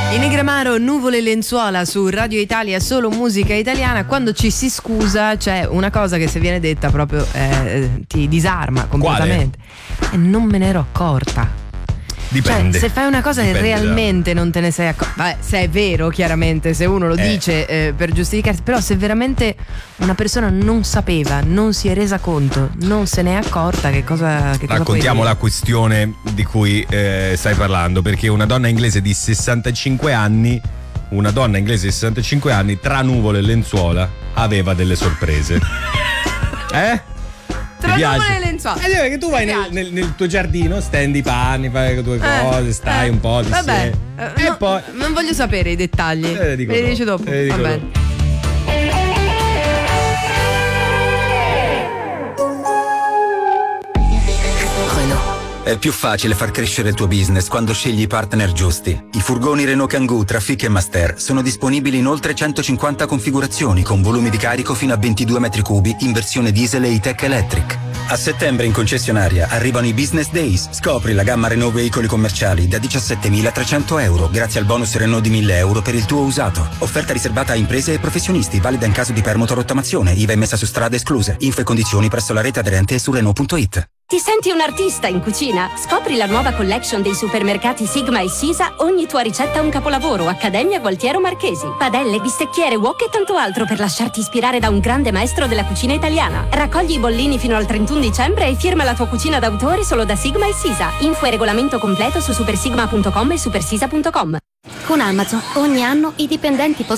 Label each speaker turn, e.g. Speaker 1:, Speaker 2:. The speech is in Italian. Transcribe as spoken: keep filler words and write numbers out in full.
Speaker 1: In Negramaro, Nuvole e Lenzuola su Radio Italia, solo musica italiana. Quando ci si scusa c'è una cosa che se viene detta proprio eh, ti disarma completamente. Quale? E non me ne ero accorta.
Speaker 2: Dipende.
Speaker 1: Cioè, se fai una cosa
Speaker 2: Dipende
Speaker 1: e realmente da... non te ne sei accorto, vabbè, se è vero, chiaramente, se uno lo eh. dice eh, per giustificarsi, però se veramente una persona non sapeva, non si è resa conto, non se n'è accorta, che cosa, che cosa
Speaker 2: raccontiamo la questione di cui eh, stai parlando, perché una donna inglese di sessantacinque anni, una donna inglese di sessantacinque anni, tra nuvole e lenzuola, aveva delle sorprese. eh?
Speaker 1: Tra nuvole e lenzuola.
Speaker 2: Eh, che tu vai nel, nel, nel tuo giardino, stendi i panni, fai le tue cose, eh, stai eh, un po' di
Speaker 1: vabbè,
Speaker 2: sé.
Speaker 1: Eh,
Speaker 2: e
Speaker 1: no,
Speaker 2: poi
Speaker 1: non voglio sapere i dettagli.
Speaker 2: Te li
Speaker 1: Me li dici dopo.
Speaker 2: Te li
Speaker 1: Va bene.
Speaker 3: È più facile far crescere il tuo business quando scegli i partner giusti. I furgoni Renault Kangoo Trafic e Master sono disponibili in oltre centocinquanta configurazioni con volumi di carico fino a ventidue metri cubi in versione diesel e E-Tech Electric. A settembre in concessionaria arrivano i Business Days. Scopri la gamma Renault veicoli commerciali da diciassettemilatrecento euro grazie al bonus Renault di mille euro per il tuo usato. Offerta riservata a imprese e professionisti, valida in caso di permotorottamazione, I V A emessa su strade escluse. Info e condizioni presso la rete aderente e su Renault punto it.
Speaker 4: Ti senti un artista in cucina? Scopri la nuova collection dei supermercati Sigma e Sisa. Ogni tua ricetta un capolavoro. Accademia Gualtiero Marchesi. Padelle, bistecchiere, wok e tanto altro per lasciarti ispirare da un grande maestro della cucina italiana. Raccogli i bollini fino al trentuno dicembre e firma la tua cucina d'autore solo da Sigma e Sisa. Info e regolamento completo su supersigma punto com e supersisa punto com.
Speaker 5: Con Amazon ogni anno i dipendenti possono